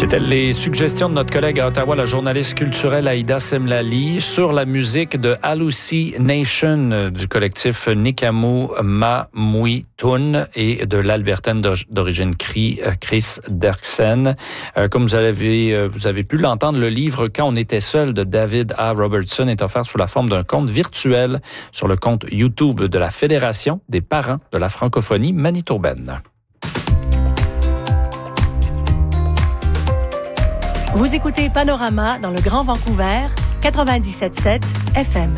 C'était les suggestions de notre collègue à Ottawa, la journaliste culturelle Aïda Semlali, sur la musique de Hallucination du collectif Nikamu Mamuitun et de l'Albertaine d'origine Chris Derksen. Comme vous avez pu l'entendre, le livre « Quand on était seul » de David A. Robertson est offert sous la forme d'un compte virtuel sur le compte YouTube de la Fédération des parents de la francophonie manitobaine. Vous écoutez Panorama dans le Grand Vancouver, 97.7 FM.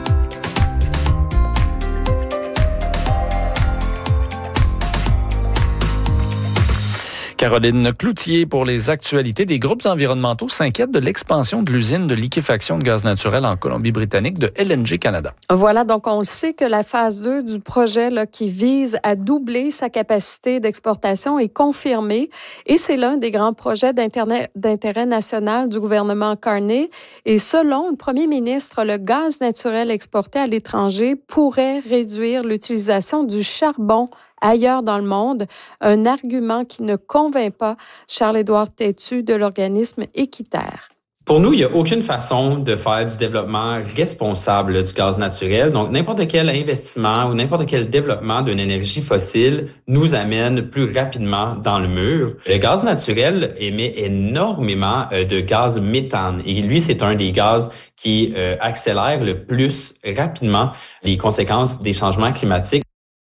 Caroline Cloutier pour les actualités. Des groupes environnementaux s'inquiètent de l'expansion de l'usine de liquéfaction de gaz naturel en Colombie-Britannique de LNG Canada. Voilà, donc on le sait que la phase 2 du projet là, qui vise à doubler sa capacité d'exportation est confirmée et c'est l'un des grands projets d'intérêt national du gouvernement Carney. Et selon le premier ministre, le gaz naturel exporté à l'étranger pourrait réduire l'utilisation du charbon ailleurs dans le monde, un argument qui ne convainc pas Charles-Édouard Têtu de l'organisme Équiterre. Pour nous, il n'y a aucune façon de faire du développement responsable du gaz naturel. Donc, n'importe quel investissement ou n'importe quel développement d'une énergie fossile nous amène plus rapidement dans le mur. Le gaz naturel émet énormément de gaz méthane. Et lui, c'est un des gaz qui accélère le plus rapidement les conséquences des changements climatiques.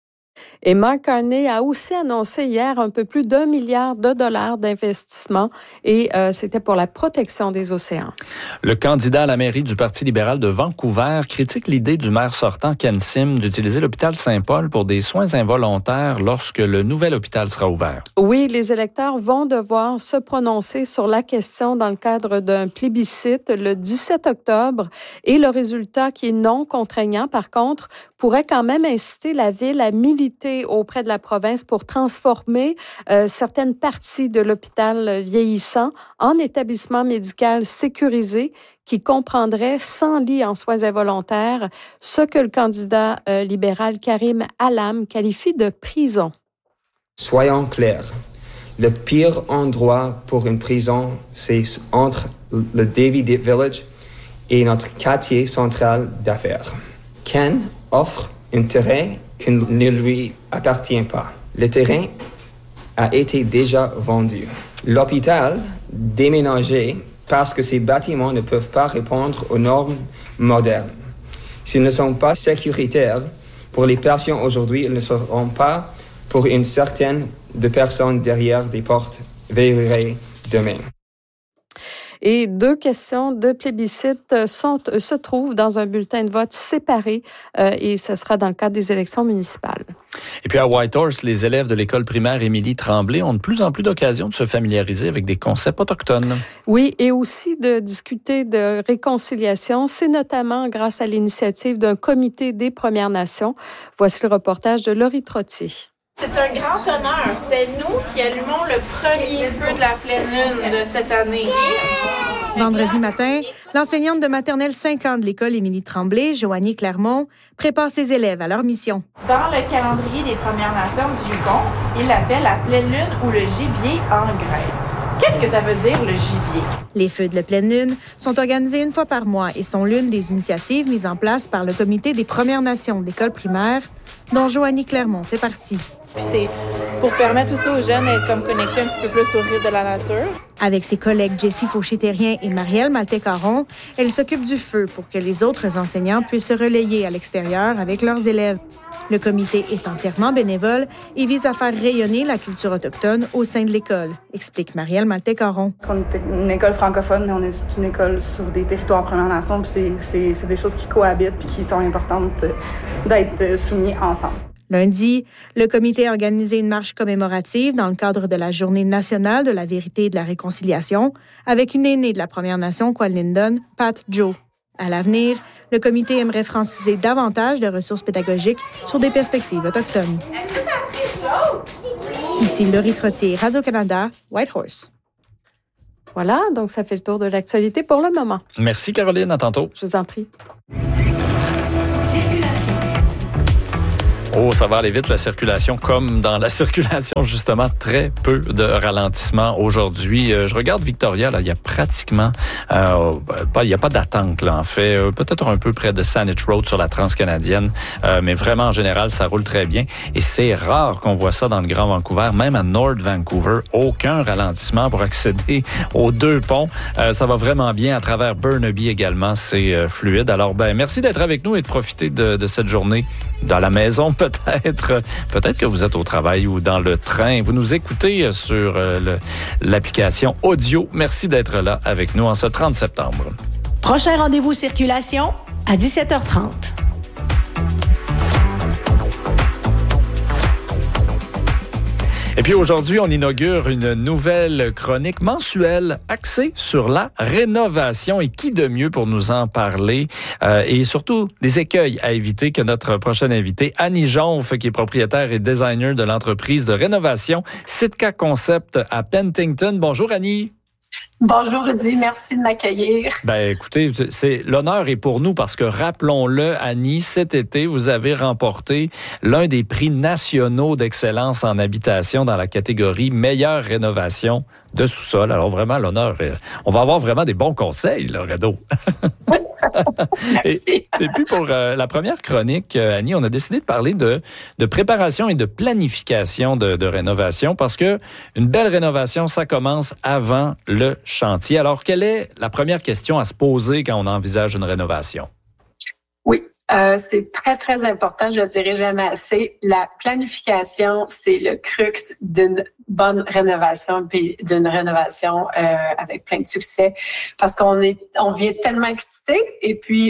Et Mark Carney a aussi annoncé hier un peu plus d'1 milliard de dollars d'investissement et c'était pour la protection des océans. Le candidat à la mairie du Parti libéral de Vancouver critique l'idée du maire sortant Ken Sim d'utiliser l'hôpital Saint-Paul pour des soins involontaires lorsque le nouvel hôpital sera ouvert. Oui, les électeurs vont devoir se prononcer sur la question dans le cadre d'un plébiscite le 17 octobre et le résultat qui est non contraignant, par contre, pourrait quand même inciter la ville à militer auprès de la province pour transformer certaines parties de l'hôpital vieillissant en établissement médical sécurisé qui comprendrait 100 lits en soins involontaires, ce que le candidat libéral Karim Alam qualifie de prison. Soyons clairs, le pire endroit pour une prison, c'est entre le Davie Village et notre quartier central d'affaires. Ken offre un terrain qui ne lui appartient pas. Le terrain a été déjà vendu. L'hôpital déménagé parce que ces bâtiments ne peuvent pas répondre aux normes modernes. S'ils ne sont pas sécuritaires pour les patients aujourd'hui, ils ne seront pas pour une certaine de personnes derrière des portes verrouillées demain. Et 2 questions de plébiscite se trouvent dans un bulletin de vote séparé et ce sera dans le cadre des élections municipales. Et puis à Whitehorse, les élèves de l'école primaire Émilie Tremblay ont de plus en plus d'occasions de se familiariser avec des concepts autochtones. Oui, et aussi de discuter de réconciliation. C'est notamment grâce à l'initiative d'un comité des Premières Nations. Voici le reportage de Laurie Trottier. C'est un grand honneur. C'est nous qui allumons le premier feu de la pleine lune de cette année. Vendredi matin, l'enseignante de maternelle 5 ans de l'école Émilie Tremblay, Joanie Clermont, prépare ses élèves à leur mission. Dans le calendrier des Premières Nations du Yukon, il l'appelle la pleine lune ou le gibier en Grèce. Qu'est-ce que ça veut dire, le gibier? Les feux de la pleine lune sont organisés une fois par mois et sont l'une des initiatives mises en place par le comité des Premières Nations de l'école primaire, dont Joanie Clermont fait partie. Puis c'est pour permettre aussi aux jeunes d'être comme connectés un petit peu plus au rythme de la nature. Avec ses collègues Jessie Fauché-Terrien et Marielle Maltais-Caron, elle s'occupe du feu pour que les autres enseignants puissent se relayer à l'extérieur avec leurs élèves. Le comité est entièrement bénévole et vise à faire rayonner la culture autochtone au sein de l'école, explique Marielle Maltais-Caron. On est une école francophone, mais on est une école sur des territoires Premières Nations, puis c'est des choses qui cohabitent puis qui sont importantes d'être soumises ensemble. Lundi, le comité a organisé une marche commémorative dans le cadre de la Journée nationale de la vérité et de la réconciliation avec une aînée de la Première Nation, Kwalindon, Pat Joe. À l'avenir, le comité aimerait franciser davantage de ressources pédagogiques sur des perspectives autochtones. Ici Laurie Trottier, Radio-Canada, Whitehorse. Voilà, donc ça fait le tour de l'actualité pour le moment. Merci Caroline, à tantôt. Je vous en prie. Oh, ça va aller vite, la circulation, comme dans la circulation, justement, très peu de ralentissement aujourd'hui. Je regarde Victoria, là, il y a pratiquement, il n'y a pas d'attente, là, en fait. Peut-être un peu près de Saanich Road sur la transcanadienne, mais vraiment, en général, ça roule très bien. Et c'est rare qu'on voit ça dans le Grand Vancouver, même à North Vancouver, aucun ralentissement pour accéder aux deux ponts. Ça va vraiment bien à travers Burnaby également, c'est fluide. Alors, merci d'être avec nous et de profiter de cette journée dans la maison, peut-être que vous êtes au travail ou dans le train. Vous nous écoutez sur l'application audio. Merci d'être là avec nous en ce 30 septembre. Prochain rendez-vous circulation à 17h30. Et puis aujourd'hui, on inaugure une nouvelle chronique mensuelle axée sur la rénovation. Et qui de mieux pour nous en parler et surtout des écueils à éviter que notre prochaine invitée, Annie Jonf, qui est propriétaire et designer de l'entreprise de rénovation Sitka Concept à Penticton. Bonjour Annie. Bonjour Rudy, merci de m'accueillir. Écoutez, l'honneur est pour nous parce que, rappelons-le, Annie, cet été, vous avez remporté l'un des prix nationaux d'excellence en habitation dans la catégorie meilleure rénovation de sous-sol. Alors vraiment, l'honneur, on va avoir vraiment des bons conseils, là, Redo. Merci. Et puis pour la première chronique, Annie, on a décidé de parler de préparation et de planification de rénovation parce que une belle rénovation, ça commence avant le chantier. Alors, quelle est la première question à se poser quand on envisage une rénovation? Oui, c'est très, très important, je ne dirais jamais assez. La planification, c'est le crux d'une bonne rénovation, puis d'une rénovation avec plein de succès, parce qu'on vient tellement excité et puis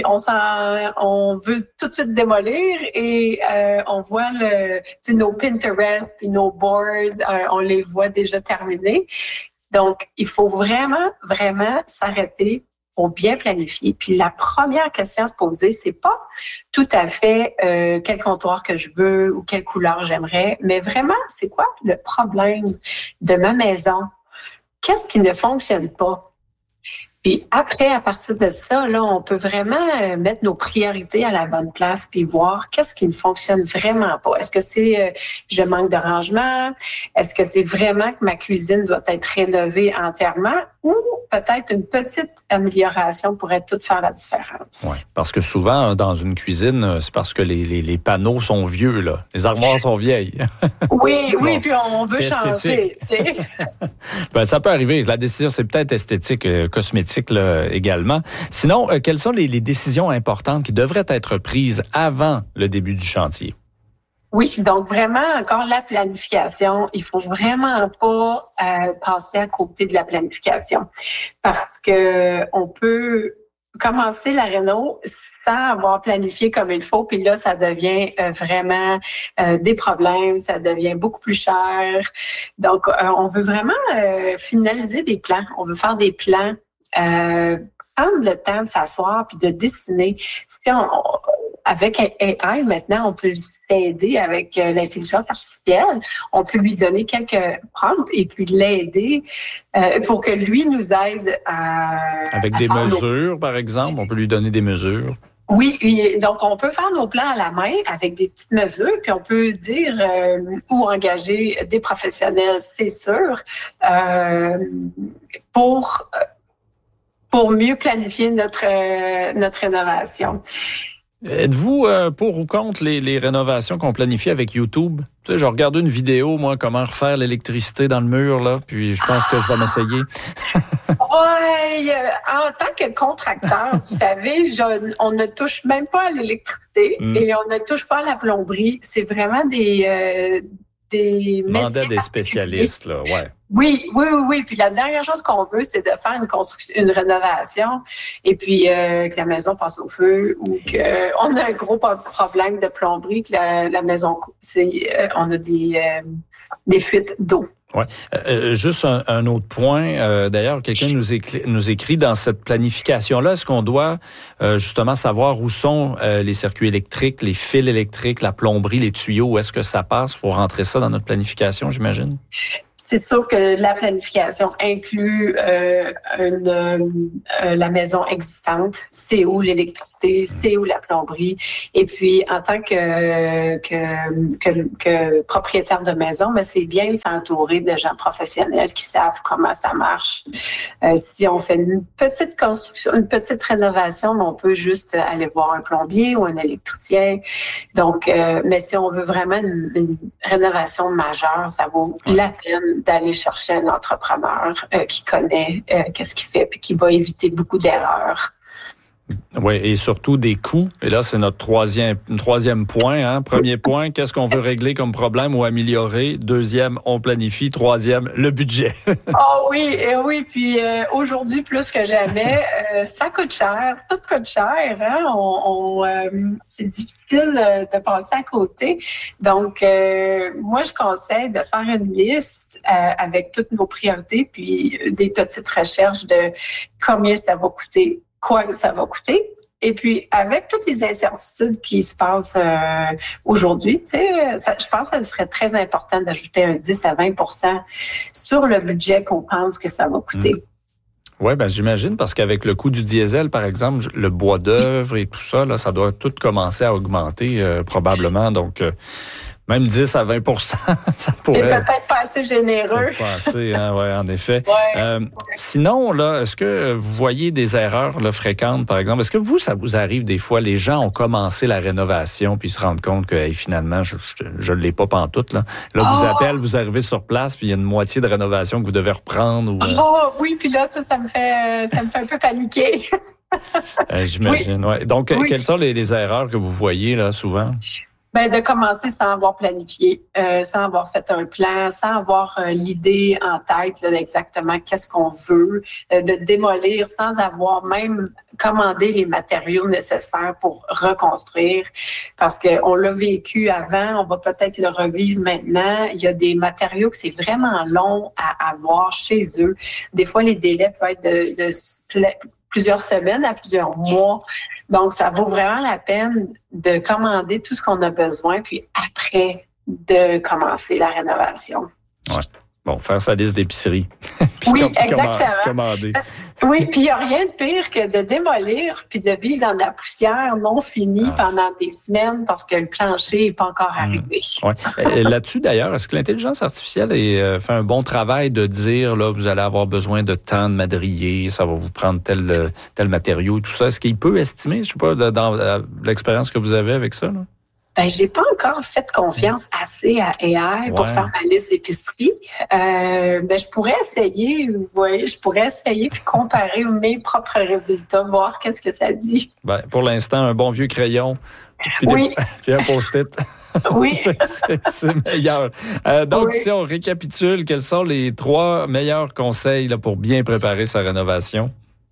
on veut tout de suite démolir et on voit nos Pinterest puis nos boards, on les voit déjà terminés. Donc, il faut vraiment, vraiment s'arrêter pour bien planifier. Puis la première question à se poser, c'est pas tout à fait quel comptoir que je veux ou quelle couleur j'aimerais, mais vraiment, c'est quoi le problème de ma maison? Qu'est-ce qui ne fonctionne pas? Puis après, à partir de ça, là, on peut vraiment mettre nos priorités à la bonne place puis voir qu'est-ce qui ne fonctionne vraiment pas. Est-ce que c'est je manque de rangement? Est-ce que c'est vraiment que ma cuisine doit être rénovée entièrement? Ou peut-être une petite amélioration pourrait tout faire la différence. Oui, parce que souvent, dans une cuisine, c'est parce que les panneaux sont vieux, là. Les armoires sont vieilles. Oui, bon, puis on veut changer. Tu sais. Ça peut arriver. La décision, c'est peut-être esthétique, cosmétique là, également. Sinon, quelles sont les décisions importantes qui devraient être prises avant le début du chantier? Oui, donc vraiment, encore la planification, il faut vraiment pas passer à côté de la planification parce que on peut commencer la réno sans avoir planifié comme il faut, puis là, ça devient vraiment des problèmes, ça devient beaucoup plus cher. Donc, on veut vraiment finaliser des plans, on veut faire des plans, prendre le temps de s'asseoir puis de dessiner. Avec AI, maintenant, on peut s'aider avec l'intelligence artificielle. On peut lui donner quelques prompts et puis l'aider pour que lui nous aide avec des mesures, par exemple. On peut lui donner des mesures. Oui, donc on peut faire nos plans à la main avec des petites mesures, puis on peut dire où engager des professionnels, c'est sûr, pour mieux planifier notre rénovation. Êtes-vous pour ou contre les rénovations qu'on planifie avec YouTube? Tu sais, je regarde une vidéo, moi, comment refaire l'électricité dans le mur, là, puis je pense que je vais m'essayer. Oui, en tant que contracteur, vous savez, on ne touche même pas à l'électricité et on ne touche pas à la plomberie. C'est vraiment des métiers des spécialistes, là, ouais. Oui. Puis la dernière chose qu'on veut, c'est de faire une rénovation et puis que la maison passe au feu ou qu'on a un gros problème de plomberie, que la maison, on a des fuites d'eau. Ouais. Juste un autre point. D'ailleurs, quelqu'un nous écrit dans cette planification-là, est-ce qu'on doit justement savoir où sont les circuits électriques, les fils électriques, la plomberie, les tuyaux, où est-ce que ça passe pour rentrer ça dans notre planification, j'imagine? C'est sûr que la planification inclut la maison existante, c'est où l'électricité, c'est où la plomberie. Et puis, en tant que propriétaire de maison, ben, c'est bien de s'entourer de gens professionnels qui savent comment ça marche. Si on fait une petite construction, une petite rénovation, on peut juste aller voir un plombier ou un électricien. Donc, mais si on veut vraiment une rénovation majeure, ça vaut la peine d'aller chercher un entrepreneur qui connaît qu'est-ce qu'il fait et qui va éviter beaucoup d'erreurs. Oui, et surtout des coûts. Et là, c'est notre troisième point. Hein. Premier point, qu'est-ce qu'on veut régler comme problème ou améliorer? Deuxième, on planifie. Troisième, le budget. Oui. Puis aujourd'hui, plus que jamais, ça coûte cher. Tout coûte cher. Hein? C'est difficile de passer à côté. Donc, moi, je conseille de faire une liste avec toutes nos priorités, puis des petites recherches de combien ça va coûter, quoi ça va coûter. Et puis, avec toutes les incertitudes qui se passent aujourd'hui, je pense que ce serait très important d'ajouter un 10 à 20% sur le budget qu'on pense que ça va coûter. Oui, ben j'imagine, parce qu'avec le coût du diesel, par exemple, le bois d'œuvre et tout ça, là, ça doit tout commencer à augmenter probablement. Donc, même 10 à 20%, ça pourrait... C'est peut-être pas assez généreux. C'est pas assez, hein, ouais, en effet. Ouais. Sinon, là, est-ce que vous voyez des erreurs là, fréquentes, par exemple? Est-ce que ça vous arrive des fois, les gens ont commencé la rénovation puis se rendent compte que finalement, je ne l'ai pas pantoute, là. Là, vous appelle, vous arrivez sur place, puis il y a une moitié de rénovation que vous devez reprendre. Oui, puis là, ça me fait un peu paniquer. J'imagine, oui. Donc, quelles sont les erreurs que vous voyez là souvent? Ben, de commencer sans avoir planifié, sans avoir fait un plan, sans avoir l'idée en tête là, d'exactement qu'est-ce qu'on veut, de démolir sans avoir même commandé les matériaux nécessaires pour reconstruire, parce qu'on l'a vécu avant, on va peut-être le revivre maintenant. Il y a des matériaux que c'est vraiment long à avoir chez eux. Des fois, les délais peuvent être de plusieurs semaines à plusieurs mois. Donc, ça vaut vraiment la peine de commander tout ce qu'on a besoin, puis après, de commencer la rénovation. Ouais. Bon, faire sa liste d'épicerie. Oui, exactement. Commander. Oui, puis il n'y a rien de pire que de démolir puis de vivre dans de la poussière non finie pendant des semaines parce que le plancher n'est pas encore arrivé. Ouais. Là-dessus, d'ailleurs, est-ce que l'intelligence artificielle fait un bon travail de dire, là, vous allez avoir besoin de tant de madriers, ça va vous prendre tel matériau, tout ça. Est-ce qu'il peut estimer, je ne sais pas, dans l'expérience que vous avez avec ça, là? Ben, j'ai pas encore fait confiance assez à AI pour faire ma liste d'épicerie. Je pourrais essayer, vous voyez, puis comparer mes propres résultats, voir qu'est-ce que ça dit. Ben, pour l'instant, un bon vieux crayon, puis un post-it. Oui. c'est meilleur. Donc, si on récapitule, quels sont les 3 meilleurs conseils là, pour bien préparer sa rénovation?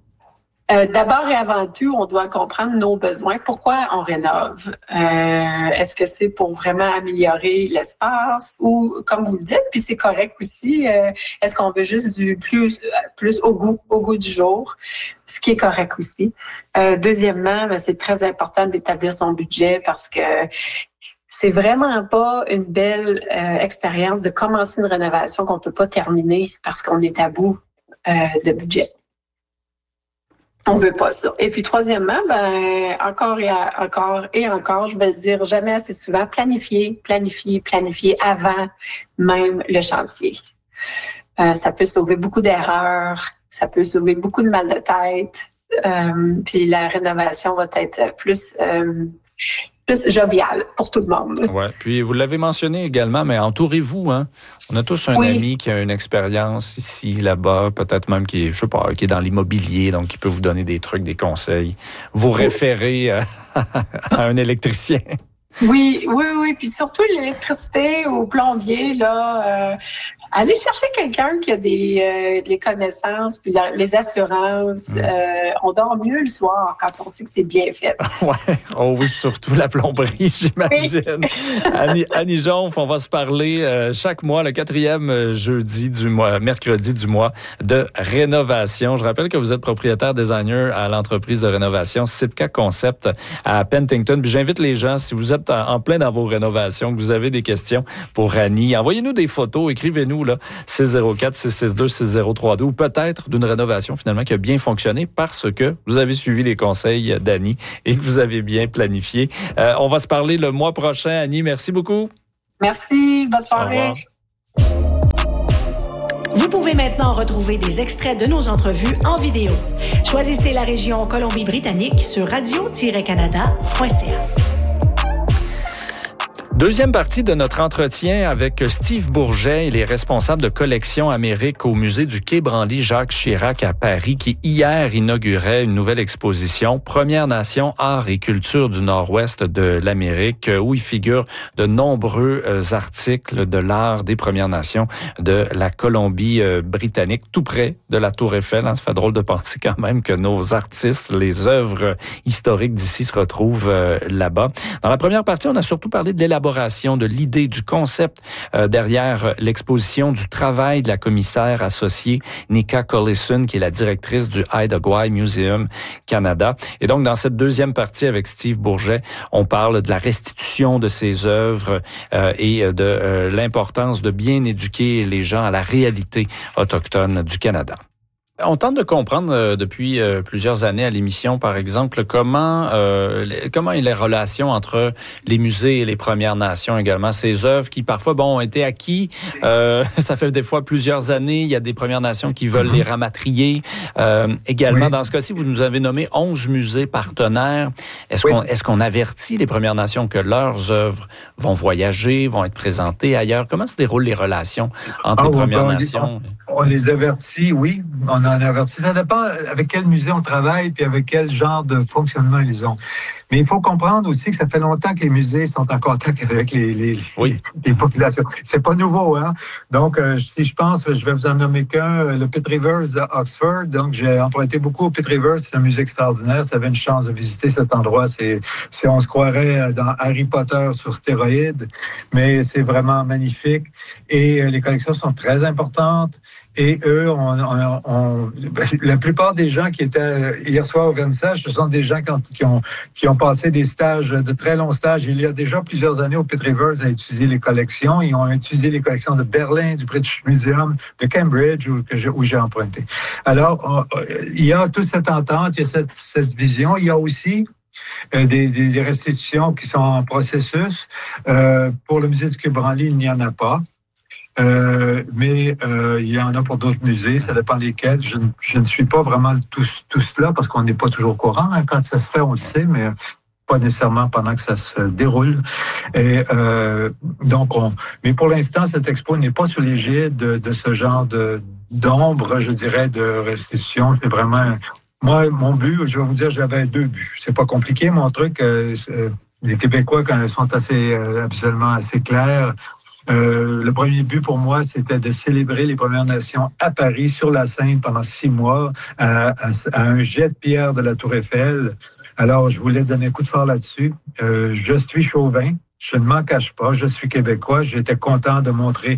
D'abord et avant tout, on doit comprendre nos besoins. Pourquoi on rénove? Est-ce que c'est pour vraiment améliorer l'espace ou, comme vous le dites, puis c'est correct aussi, est-ce qu'on veut juste du plus au goût du jour? Ce qui est correct aussi. Deuxièmement, c'est très important d'établir son budget parce que c'est vraiment pas une belle expérience de commencer une rénovation qu'on peut pas terminer parce qu'on est à bout de budget. On veut pas ça. Et puis, troisièmement, encore, je vais le dire jamais assez souvent, planifier avant même le chantier. Ça peut sauver beaucoup d'erreurs, ça peut sauver beaucoup de mal de tête, puis la rénovation va être plus jovial pour tout le monde. Oui, puis vous l'avez mentionné également, mais entourez-vous, hein. On a tous un ami qui a une expérience ici, là-bas, peut-être même qui est dans l'immobilier, donc qui peut vous donner des trucs, des conseils, vous référer à un électricien. Oui, puis surtout l'électricité ou plombier, là, allez chercher quelqu'un qui a des connaissances, puis les assurances. On dort mieux le soir quand on sait que c'est bien fait. Oui, surtout la plomberie, j'imagine. Oui. Annie Jonf, on va se parler chaque mois, le 4e mercredi du mois de rénovation. Je rappelle que vous êtes propriétaire designer à l'entreprise de rénovation Sitka Concept à Penticton. Puis j'invite les gens, si vous êtes êtes en plein dans vos rénovations, que vous avez des questions pour Annie, envoyez-nous des photos, écrivez-nous là, 604-662-6032 ou peut-être d'une rénovation finalement qui a bien fonctionné parce que vous avez suivi les conseils d'Annie et que vous avez bien planifié. On va se parler le mois prochain. Annie, merci beaucoup. Merci, bonne soirée. Vous pouvez maintenant retrouver des extraits de nos entrevues en vidéo. Choisissez la région Colombie-Britannique sur radio-canada.ca. Deuxième partie de notre entretien avec Steve Bourget. Il est responsable de collection Amérique au musée du Quai Branly Jacques Chirac à Paris, qui hier inaugurait une nouvelle exposition Premières Nations, Arts et Culture du Nord-Ouest de l'Amérique, où il figure de nombreux articles de l'art des Premières Nations de la Colombie-Britannique, tout près de la Tour Eiffel. Ça fait drôle de penser quand même que nos artistes, les œuvres historiques d'ici se retrouvent là-bas. Dans la première partie, on a surtout parlé de l'élaboration de l'idée, du concept derrière l'exposition, du travail de la commissaire associée Nika Collison, qui est la directrice du Ida Gouaille Museum Canada. Et donc, dans cette deuxième partie avec Steve Bourget, on parle de la restitution de ces œuvres et de l'importance de bien éduquer les gens à la réalité autochtone du Canada. On tente de comprendre depuis plusieurs années à l'émission, par exemple, comment est la relation entre les musées et les Premières Nations également. Ces œuvres qui, parfois, ont été acquis. Ça fait des fois plusieurs années. Il y a des Premières Nations qui veulent les ramatrier. Également, dans ce cas-ci, vous nous avez nommé 11 musées partenaires. Est-ce qu'on avertit les Premières Nations que leurs œuvres vont voyager, vont être présentées ailleurs? Comment se déroulent les relations entre les Premières Nations? On les avertit, oui. On en avertit. Ça dépend avec quel musée on travaille puis avec quel genre de fonctionnement ils ont. Mais il faut comprendre aussi que ça fait longtemps que les musées sont en contact avec les populations. C'est pas nouveau, hein? Donc, si je pense, je vais vous en nommer qu'un, le Pitt Rivers à Oxford. Donc, j'ai emprunté beaucoup au Pitt Rivers. C'est un musée extraordinaire. Ça avait une chance de visiter cet endroit. On se croirait dans Harry Potter sur stéroïdes, mais c'est vraiment magnifique. Et les collections sont très importantes. Et eux, la plupart des gens qui étaient hier soir au vernissage, ce sont des gens qui ont passé des stages, de très longs stages. Il y a déjà plusieurs années au Pitt Rivers à étudier les collections. Ils ont étudié les collections de Berlin, du British Museum, de Cambridge, où j'ai emprunté. Alors, il y a toute cette entente, il y a cette vision. Il y a aussi des restitutions qui sont en processus. Pour le musée du Quai Branly, il n'y en a pas. Mais il y en a pour d'autres musées, ça dépend lesquels. Je ne suis pas vraiment tout cela parce qu'on n'est pas toujours au courant. Hein. Quand ça se fait, on le sait, mais pas nécessairement pendant que ça se déroule. Et mais pour l'instant, cette expo n'est pas sous l'égide de ce genre d'ombre, je dirais, de restitution. C'est vraiment moi mon but. Je vais vous dire, j'avais 2 buts. C'est pas compliqué, mon truc. Les Québécois, quand ils sont absolument assez clairs. Le premier but pour moi, c'était de célébrer les Premières Nations à Paris, sur la Seine, pendant 6 mois, à un jet de pierre de la Tour Eiffel. Alors, je voulais donner un coup de phare là-dessus. Je suis chauvin. Je ne m'en cache pas, je suis québécois. J'étais content de montrer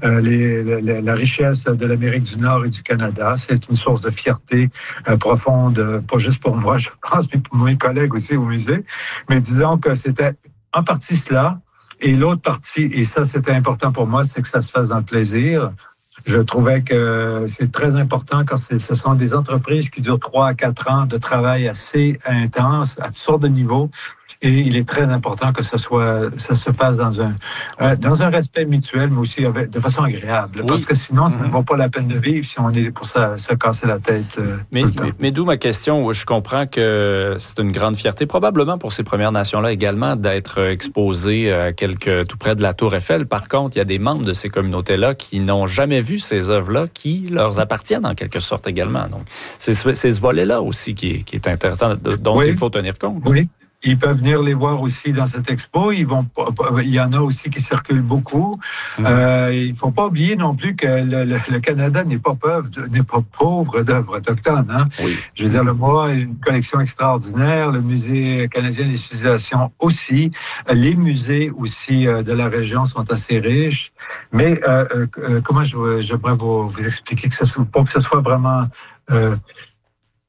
la richesse de l'Amérique du Nord et du Canada. C'est une source de fierté profonde, pas juste pour moi, je pense, mais pour mes collègues aussi au musée. Mais disons que c'était en partie cela. Et l'autre partie, et ça c'était important pour moi, c'est que ça se fasse dans le plaisir. Je trouvais que c'est très important quand ce sont des entreprises qui durent 3 à 4 ans de travail assez intense, à toutes sortes de niveaux. Et il est très important que ça se fasse dans un respect mutuel, mais aussi de façon agréable. Oui. Parce que sinon, ça ne vaut pas la peine de vivre si on est pour se casser la tête. Mais d'où ma question, où je comprends que c'est une grande fierté, probablement pour ces Premières Nations-là également, d'être exposées tout près de la Tour Eiffel. Par contre, il y a des membres de ces communautés-là qui n'ont jamais vu ces œuvres-là, qui leur appartiennent en quelque sorte également. Donc, c'est ce volet-là aussi qui est intéressant, dont il faut tenir compte. Oui. Ils peuvent venir les voir aussi dans cette expo. Il y en a aussi qui circulent beaucoup. Il faut pas oublier non plus que le Canada n'est pas pauvre d'œuvres autochtones. Hein? Oui. Je veux dire, le MOA a une collection extraordinaire. Le Musée canadien des civilisations aussi. Les musées aussi de la région sont assez riches. Mais j'aimerais vous expliquer pour que ce soit vraiment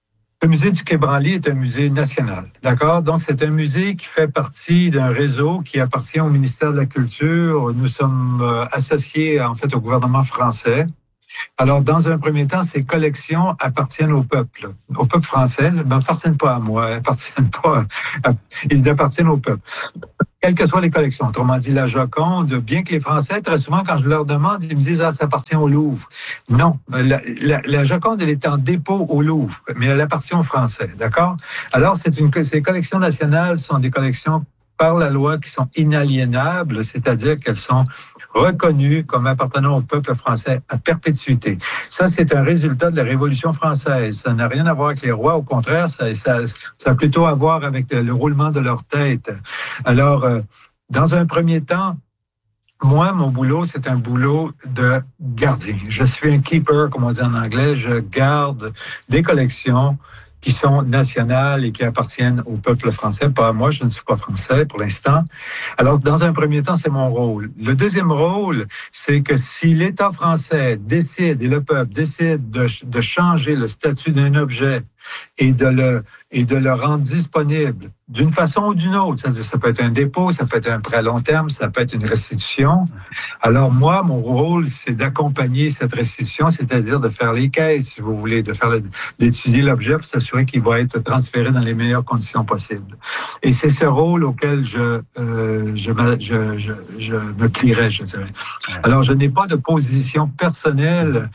Le musée du Quai Branly est un musée national, d'accord? Donc, c'est un musée qui fait partie d'un réseau qui appartient au ministère de la Culture. Nous sommes associés, en fait, au gouvernement français. Alors, dans un premier temps, ces collections appartiennent au peuple français. Ils n'appartiennent pas à moi, ils appartiennent au peuple. Quelles que soient les collections. Autrement dit, la Joconde, bien que les Français, très souvent, quand je leur demande, ils me disent « Ah, ça appartient au Louvre ». Non, la Joconde, elle est en dépôt au Louvre, mais elle appartient aux Français, d'accord? Alors, ces collections nationales sont des collections par la loi qui sont inaliénables, c'est-à-dire qu'elles sont reconnues comme appartenant au peuple français à perpétuité. Ça, c'est un résultat de la Révolution française. Ça n'a rien à voir avec les rois. Au contraire, ça a plutôt à voir avec le roulement de leur tête. Alors, dans un premier temps, moi, mon boulot, c'est un boulot de gardien. Je suis un keeper, comme on dit en anglais. Je garde des collections qui sont nationales et qui appartiennent au peuple français. Pas à moi, je ne suis pas français pour l'instant. Alors, dans un premier temps, c'est mon rôle. Le deuxième rôle, c'est que si l'État français décide, et le peuple décide de changer le statut d'un objet et de le rendre disponible d'une façon ou d'une autre, c'est-à-dire ça peut être un dépôt, ça peut être un prêt à long terme, ça peut être une restitution. Alors moi, mon rôle, c'est d'accompagner cette restitution, c'est-à-dire de faire les caisses, si vous voulez, d'étudier l'objet pour s'assurer qu'il va être transféré dans les meilleures conditions possibles. Et c'est ce rôle auquel je me plierais, je dirais. Alors, je n'ai pas de position personnelle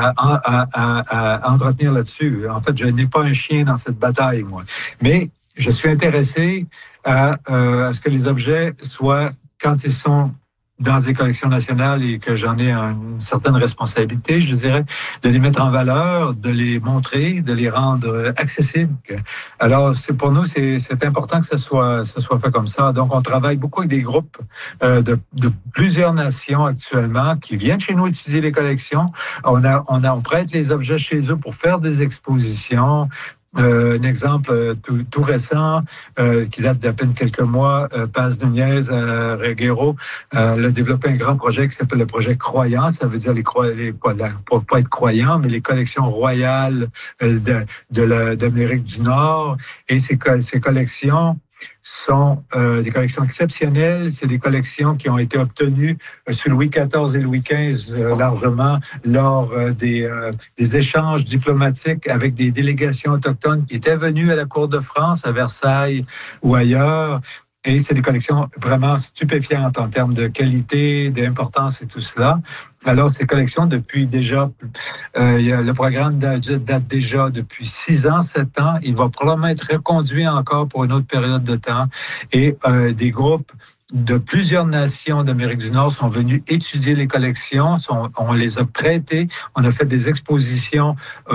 à entretenir là-dessus. En fait, je n'ai pas un chien dans cette bataille, moi. Mais je suis intéressé à ce que les objets soient, quand ils sont dans des collections nationales et que j'en ai une certaine responsabilité, je dirais, de les mettre en valeur, de les montrer, de les rendre accessibles. Alors, pour nous, c'est important que ça soit fait comme ça. Donc, on travaille beaucoup avec des groupes de plusieurs nations actuellement qui viennent chez nous étudier les collections. On prête les objets chez eux pour faire des expositions. Un exemple tout récent qui date d'à peine quelques mois, Paz Nunez Reguero a développé un grand projet qui s'appelle le projet Croyant. Ça veut dire pas être croyant, mais les collections royales d'Amérique du Nord. Et ces collections sont des collections exceptionnelles. C'est des collections qui ont été obtenues sous Louis XIV et Louis XV largement lors des échanges diplomatiques avec des délégations autochtones qui étaient venues à la cour de France, à Versailles ou ailleurs. Et c'est des collections vraiment stupéfiantes en termes de qualité, d'importance et tout cela. Alors, ces collections, depuis déjà, le programme date déjà depuis 6 ans, 7 ans. Il va probablement être reconduit encore pour une autre période de temps. Et des groupes de plusieurs nations d'Amérique du Nord sont venus étudier les collections. On les a prêtées. On a fait des expositions.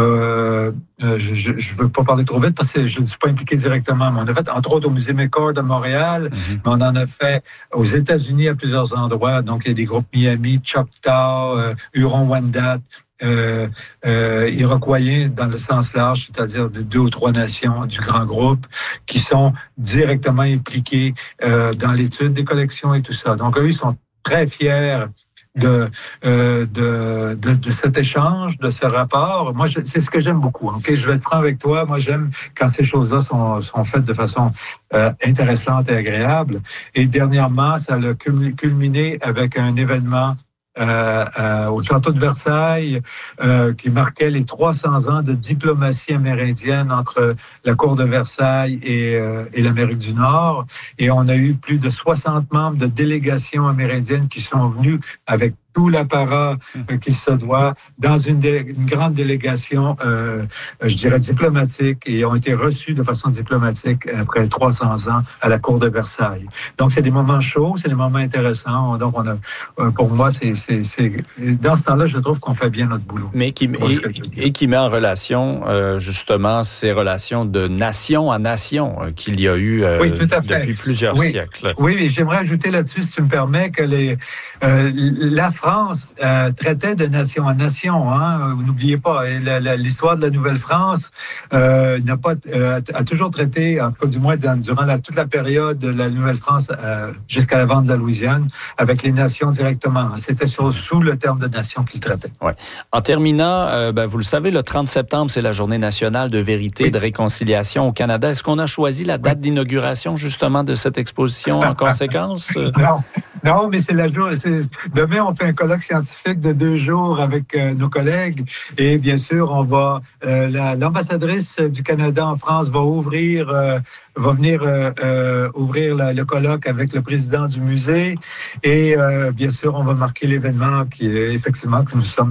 Je veux pas parler trop vite parce que je ne suis pas impliqué directement. Mais on a fait, entre autres, au Musée McCord de Montréal. Mais on en a fait aux États-Unis à plusieurs endroits. Donc, il y a des groupes Miami, Choctaw, Huron-Wendat, Iroquois dans le sens large, c'est-à-dire de 2 ou 3 nations du grand groupe qui sont directement impliqués dans l'étude des collections et tout ça. Donc, eux, ils sont très fiers de cet échange, de ce rapport. Moi, c'est ce que j'aime beaucoup. Ok, je vais être franc avec toi. Moi, j'aime quand ces choses-là sont faites de façon intéressante et agréable. Et dernièrement, ça a culminé avec un événement au château de Versailles qui marquait les 300 ans de diplomatie amérindienne entre la cour de Versailles et l'Amérique du Nord. Et on a eu plus de 60 membres de délégations amérindiennes qui sont venus avec tout l'apparat qu'il se doit dans une grande délégation, je dirais, diplomatique, et ont été reçus de façon diplomatique après 300 ans à la cour de Versailles. Donc, c'est des moments chauds, c'est des moments intéressants. Donc, pour moi, dans ce temps-là, je trouve qu'on fait bien notre boulot. Mais qui met en relation, justement, ces relations de nation à nation qu'il y a eu oui, tout à fait. Depuis plusieurs siècles. Oui, et j'aimerais ajouter là-dessus, si tu me permets, que la France traitait de nation à nation. Hein. Vous n'oubliez pas, l'histoire de la Nouvelle-France a toujours traité, en tout cas du moins durant toute la période de la Nouvelle-France jusqu'à la vente de la Louisiane, avec les nations directement. C'était sous le terme de nation qu'il traitait. Ouais. En terminant, vous le savez, le 30 septembre, c'est la journée nationale de vérité et de réconciliation au Canada. Est-ce qu'on a choisi la date d'inauguration justement de cette exposition en conséquence? Non, mais c'est la journée. Demain, on fait un colloque scientifique de 2 jours avec nos collègues et bien sûr, on va l'ambassadrice du Canada en France va venir ouvrir le colloque avec le président du musée et bien sûr, on va marquer l'événement qui est effectivement que nous sommes